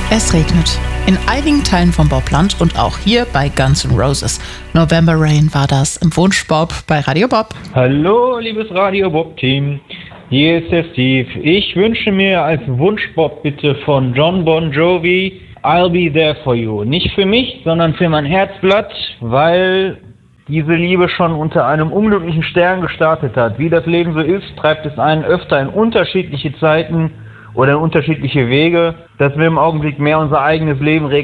Es regnet. In einigen Teilen von Bobland und auch hier bei Guns N' Roses. November Rain war das im Wunschbob bei Radio Bob. Hallo, liebes Radio Bob-Team. Hier ist der Steve. Ich wünsche mir als Wunschbob bitte von John Bon Jovi I'll Be There For You. Nicht für mich, sondern für mein Herzblatt, weil diese Liebe schon unter einem unglücklichen Stern gestartet hat. Wie das Leben so ist, treibt es einen öfter in unterschiedliche Zeiten oder in unterschiedliche Wege, dass wir im Augenblick mehr unser eigenes Leben regeln